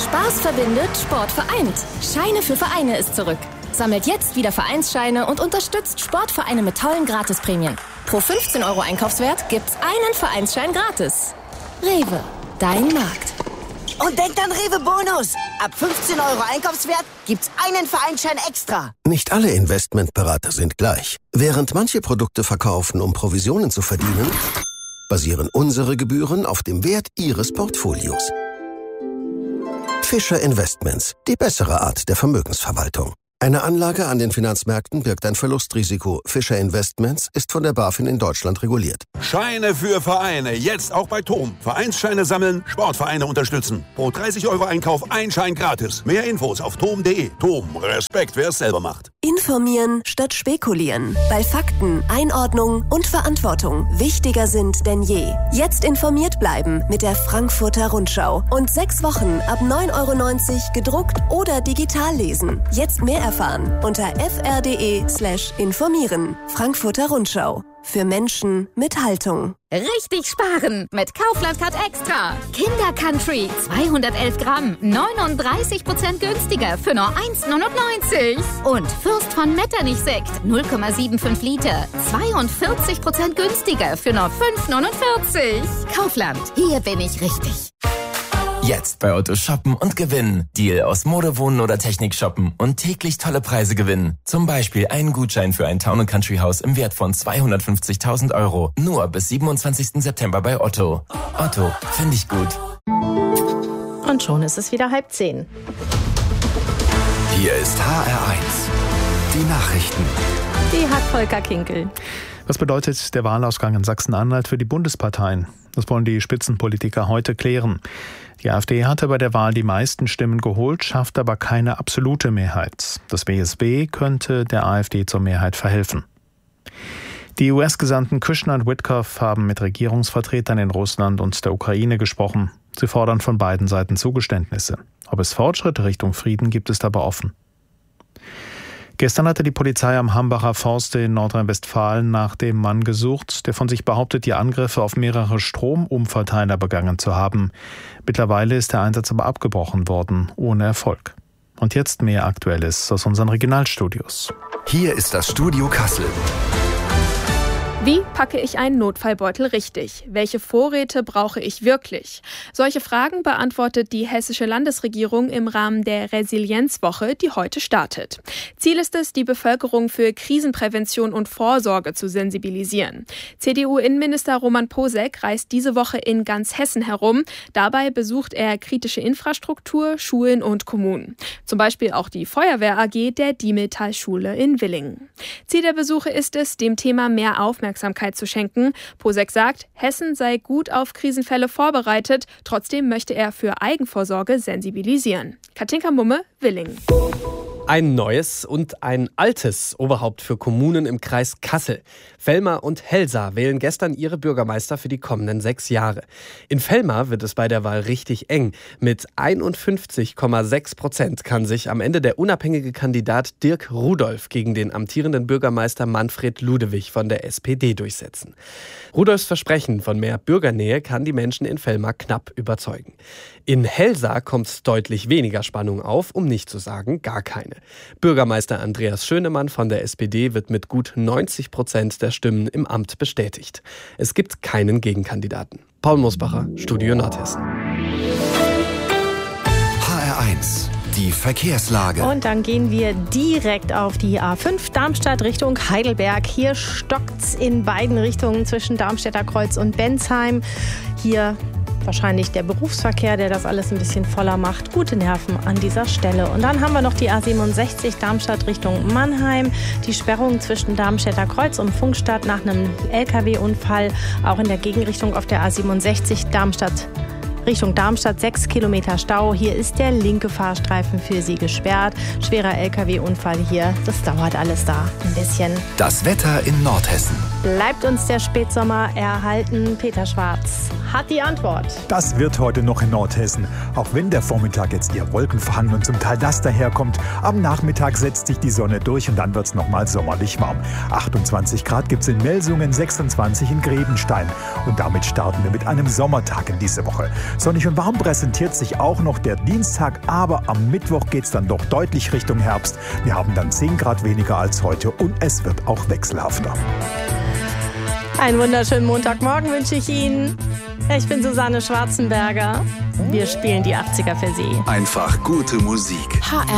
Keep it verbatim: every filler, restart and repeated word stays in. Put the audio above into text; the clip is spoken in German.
Spaß verbindet, Sport vereint. Scheine für Vereine ist zurück. Sammelt jetzt wieder Vereinsscheine und unterstützt Sportvereine mit tollen Gratisprämien. Pro fünfzehn Euro Einkaufswert gibt's einen Vereinsschein gratis. Rewe, dein Markt. Und denkt an Rewe Bonus. Ab fünfzehn Euro Einkaufswert gibt's einen Vereinsschein extra. Nicht alle Investmentberater sind gleich. Während manche Produkte verkaufen, um Provisionen zu verdienen, basieren unsere Gebühren auf dem Wert Ihres Portfolios. Fischer Investments, die bessere Art der Vermögensverwaltung. Eine Anlage an den Finanzmärkten birgt ein Verlustrisiko. Fischer Investments ist von der BaFin in Deutschland reguliert. Scheine für Vereine, jetzt auch bei T O M. Vereinsscheine sammeln, Sportvereine unterstützen. Pro dreißig Euro Einkauf ein Schein gratis. Mehr Infos auf tom punkt de. T O M, Respekt, wer es selber macht. Informieren statt spekulieren. Weil Fakten, Einordnung und Verantwortung wichtiger sind denn je. Jetzt informiert bleiben mit der Frankfurter Rundschau. Und sechs Wochen ab neun Euro neunzig gedruckt oder digital lesen. Jetzt mehr erfahren unter fr.de slash informieren. Frankfurter Rundschau. Für Menschen mit Haltung. Richtig sparen mit Kaufland Card Extra. Kinder Country zweihundertelf Gramm, neununddreißig Prozent günstiger für nur eins neunundneunzig. Und Fürst von Metternich Sekt null Komma fünfundsiebzig Liter, zweiundvierzig Prozent günstiger für nur fünf neunundvierzig. Kaufland, hier bin ich richtig. Jetzt bei Otto shoppen und gewinnen. Deal aus Mode, Wohnen oder Technik shoppen und täglich tolle Preise gewinnen. Zum Beispiel einen Gutschein für ein Town- und Country-Haus im Wert von zweihundertfünfzigtausend Euro. Nur bis siebenundzwanzigsten September bei Otto. Otto, finde ich gut. Und schon ist es wieder halb zehn. Hier ist H R eins. Die Nachrichten. Die hat Volker Kinkel. Was bedeutet der Wahlausgang in Sachsen-Anhalt für die Bundesparteien? Das wollen die Spitzenpolitiker heute klären. Die AfD hatte bei der Wahl die meisten Stimmen geholt, schafft aber keine absolute Mehrheit. Das W S B könnte der AfD zur Mehrheit verhelfen. Die U S-Gesandten Kushner und Witkoff haben mit Regierungsvertretern in Russland und der Ukraine gesprochen. Sie fordern von beiden Seiten Zugeständnisse. Ob es Fortschritte Richtung Frieden gibt, ist aber offen. Gestern hatte die Polizei am Hambacher Forste in Nordrhein-Westfalen nach dem Mann gesucht, der von sich behauptet, die Angriffe auf mehrere Stromumverteiler begangen zu haben. Mittlerweile ist der Einsatz aber abgebrochen worden, ohne Erfolg. Und jetzt mehr Aktuelles aus unseren Regionalstudios. Hier ist das Studio Kassel. Wie packe ich einen Notfallbeutel richtig? Welche Vorräte brauche ich wirklich? Solche Fragen beantwortet die hessische Landesregierung im Rahmen der Resilienzwoche, die heute startet. Ziel ist es, die Bevölkerung für Krisenprävention und Vorsorge zu sensibilisieren. C D U-Innenminister Roman Posek reist diese Woche in ganz Hessen herum. Dabei besucht er kritische Infrastruktur, Schulen und Kommunen. Zum Beispiel auch die Feuerwehr A G der Diemeltal-Schule in Willingen. Ziel der Besuche ist es, dem Thema mehr Aufmerksamkeit Aufmerksamkeit zu schenken. Posek sagt, Hessen sei gut auf Krisenfälle vorbereitet. Trotzdem möchte er für Eigenvorsorge sensibilisieren. Katinka Mumme, Willingen. Ein neues und ein altes Oberhaupt für Kommunen im Kreis Kassel. Velmar und Helsa wählen gestern ihre Bürgermeister für die kommenden sechs Jahre. In Velmar wird es bei der Wahl richtig eng. Mit einundfünfzig Komma sechs Prozent kann sich am Ende der unabhängige Kandidat Dirk Rudolph gegen den amtierenden Bürgermeister Manfred Ludewig von der S P D durchsetzen. Rudolphs Versprechen von mehr Bürgernähe kann die Menschen in Velmar knapp überzeugen. In Helsa kommt deutlich weniger Spannung auf, um nicht zu sagen gar keine. Bürgermeister Andreas Schönemann von der S P D wird mit gut neunzig Prozent der Stimmen im Amt bestätigt. Es gibt keinen Gegenkandidaten. Paul Mosbacher, Studio Nordhessen. H R eins. Die Verkehrslage. Und dann gehen wir direkt auf die A fünf Darmstadt Richtung Heidelberg. Hier stockt's in beiden Richtungen zwischen Darmstädter Kreuz und Bensheim. Hier wahrscheinlich der Berufsverkehr, der das alles ein bisschen voller macht. Gute Nerven an dieser Stelle. Und dann haben wir noch die A siebenundsechzig Darmstadt Richtung Mannheim. Die Sperrung zwischen Darmstädter Kreuz und Funkstadt nach einem L K W-Unfall. Auch in der Gegenrichtung auf der A siebenundsechzig Darmstadt Richtung Darmstadt sechs Kilometer Stau. Hier ist der linke Fahrstreifen für Sie gesperrt. Schwerer L K W-Unfall hier. Das dauert alles da ein bisschen. Das Wetter in Nordhessen. Bleibt uns der Spätsommer erhalten? Peter Schwarz hat die Antwort. Das wird heute noch in Nordhessen. Auch wenn der Vormittag jetzt eher wolkenverhangen und zum Teil nass daherkommt, am Nachmittag setzt sich die Sonne durch und dann wird es nochmal sommerlich warm. achtundzwanzig Grad gibt es in Melsungen, sechsundzwanzig in Grebenstein. Und damit starten wir mit einem Sommertag in diese Woche. Sonnig und warm präsentiert sich auch noch der Dienstag, aber am Mittwoch geht es dann doch deutlich Richtung Herbst. Wir haben dann zehn Grad weniger als heute und es wird auch wechselhafter. Einen wunderschönen Montagmorgen wünsche ich Ihnen. Ich bin Susanne Schwarzenberger. Wir spielen die achtziger für Sie. Einfach gute Musik. H R